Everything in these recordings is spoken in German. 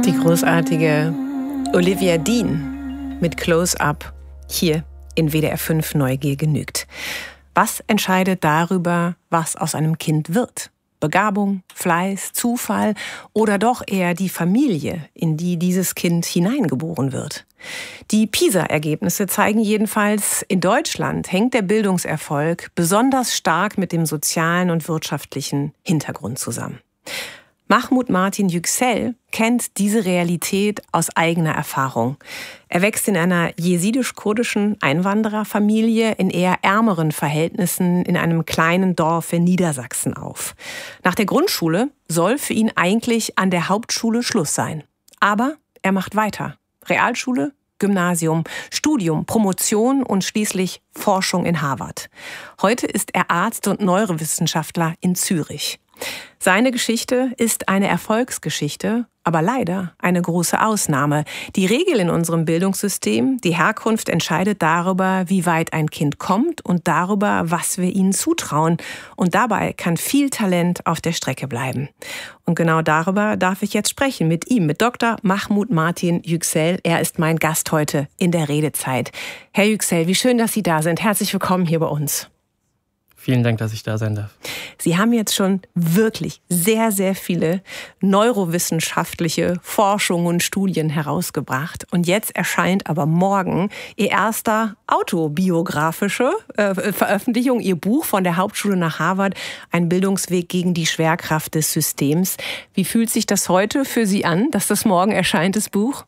Die großartige Olivia Dean mit Close-Up hier in WDR 5 Neugier genügt. Was entscheidet darüber, was aus einem Kind wird? Begabung, Fleiß, Zufall oder doch eher die Familie, in die dieses Kind hineingeboren wird? Die PISA-Ergebnisse zeigen jedenfalls, in Deutschland hängt der Bildungserfolg besonders stark mit dem sozialen und wirtschaftlichen Hintergrund zusammen. Mahmoud Martin Yüksel kennt diese Realität aus eigener Erfahrung. Er wächst in einer jesidisch-kurdischen Einwandererfamilie in eher ärmeren Verhältnissen in einem kleinen Dorf in Niedersachsen auf. Nach der Grundschule soll für ihn eigentlich an der Hauptschule Schluss sein. Aber er macht weiter. Realschule, Gymnasium, Studium, Promotion und schließlich Forschung in Harvard. Heute ist er Arzt und Neurowissenschaftler in Zürich. Seine Geschichte ist eine Erfolgsgeschichte, aber leider eine große Ausnahme. Die Regel in unserem Bildungssystem, die Herkunft entscheidet darüber, wie weit ein Kind kommt und darüber, was wir ihnen zutrauen. Und dabei kann viel Talent auf der Strecke bleiben. Und genau darüber darf ich jetzt sprechen mit ihm, mit Dr. Mahmoud Martin Yüksel. Er ist mein Gast heute in der Redezeit. Herr Yüksel, wie schön, dass Sie da sind. Herzlich willkommen hier bei uns. Vielen Dank, dass ich da sein darf. Sie haben jetzt schon wirklich sehr, sehr viele neurowissenschaftliche Forschungen und Studien herausgebracht. Und jetzt erscheint aber morgen Ihr erster autobiografische Veröffentlichung, Ihr Buch von der Hauptschule nach Harvard, ein Bildungsweg gegen die Schwerkraft des Systems. Wie fühlt sich das heute für Sie an, dass das morgen erscheint, das Buch?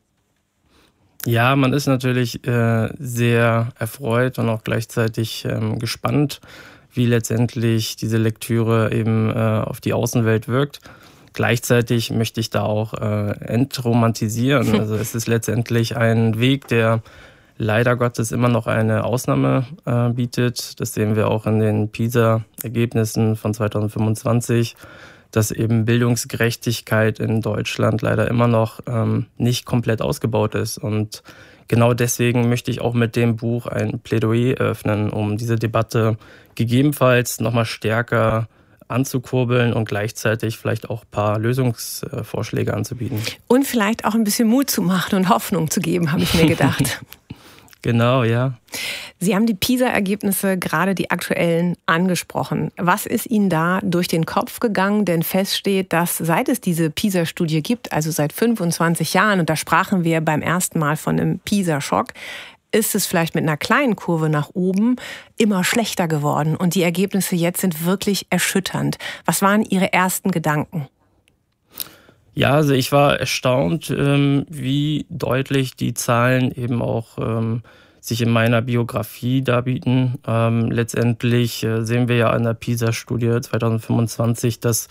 Ja, man ist natürlich sehr erfreut und auch gleichzeitig gespannt, wie letztendlich diese Lektüre eben auf die Außenwelt wirkt. Gleichzeitig möchte ich da auch entromantisieren. Also es ist letztendlich ein Weg, der leider Gottes immer noch eine Ausnahme bietet. Das sehen wir auch in den PISA-Ergebnissen von 2025, dass eben Bildungsgerechtigkeit in Deutschland leider immer noch nicht komplett ausgebaut ist. Und genau deswegen möchte ich auch mit dem Buch ein Plädoyer eröffnen, um diese Debatte gegebenenfalls nochmal stärker anzukurbeln und gleichzeitig vielleicht auch ein paar Lösungsvorschläge anzubieten. Und vielleicht auch ein bisschen Mut zu machen und Hoffnung zu geben, habe ich mir gedacht. Genau, ja. Sie haben die PISA-Ergebnisse, gerade die aktuellen, angesprochen. Was ist Ihnen da durch den Kopf gegangen? Denn feststeht, dass seit es diese PISA-Studie gibt, also seit 25 Jahren, und da sprachen wir beim ersten Mal von einem PISA-Schock, ist es vielleicht mit einer kleinen Kurve nach oben immer schlechter geworden. Und die Ergebnisse jetzt sind wirklich erschütternd. Was waren Ihre ersten Gedanken? Ja, also ich war erstaunt, wie deutlich die Zahlen eben auch sich in meiner Biografie darbieten. Letztendlich sehen wir ja in der PISA-Studie 2025, dass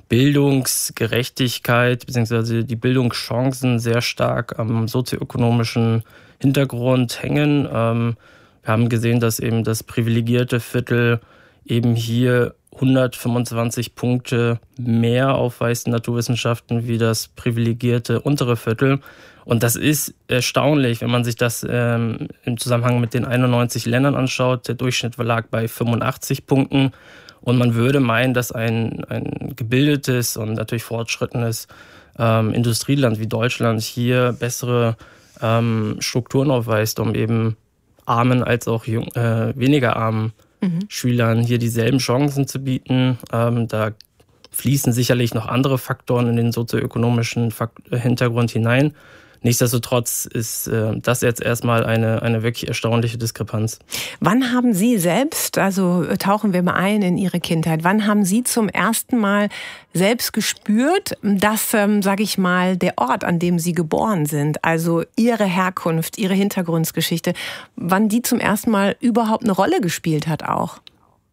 Bildungsgerechtigkeit bzw. die Bildungschancen sehr stark am sozioökonomischen Hintergrund hängen. Wir haben gesehen, dass eben das privilegierte Viertel eben hier 125 Punkte mehr aufweist in Naturwissenschaften wie das privilegierte untere Viertel. Und das ist erstaunlich, wenn man sich das im Zusammenhang mit den 91 Ländern anschaut. Der Durchschnitt lag bei 85 Punkten. Und man würde meinen, dass ein gebildetes und natürlich fortschrittenes Industrieland wie Deutschland hier bessere Strukturen aufweist, um eben armen als auch weniger armen Schülern hier dieselben Chancen zu bieten. Da fließen sicherlich noch andere Faktoren in den sozioökonomischen Hintergrund hinein. Nichtsdestotrotz ist das jetzt erstmal eine wirklich erstaunliche Diskrepanz. Wann haben Sie selbst, also tauchen wir mal ein in Ihre Kindheit, wann haben Sie zum ersten Mal selbst gespürt, dass, sage ich mal, der Ort, an dem Sie geboren sind, also Ihre Herkunft, Ihre Hintergrundgeschichte, wann die zum ersten Mal überhaupt eine Rolle gespielt hat auch?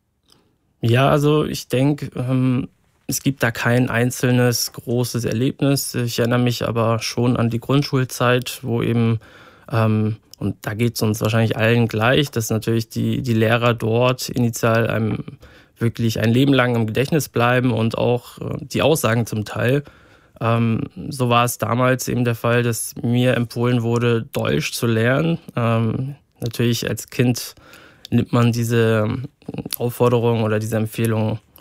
Ja, also ich denke, es gibt da kein einzelnes großes Erlebnis. Ich erinnere mich aber schon an die Grundschulzeit, wo eben, und da geht es uns wahrscheinlich allen gleich, dass natürlich die Lehrer dort initial einem wirklich ein Leben lang im Gedächtnis bleiben und auch die Aussagen zum Teil. So war es damals eben der Fall, dass mir empfohlen wurde, Deutsch zu lernen. Natürlich als Kind nimmt man diese Aufforderung oder diese Empfehlung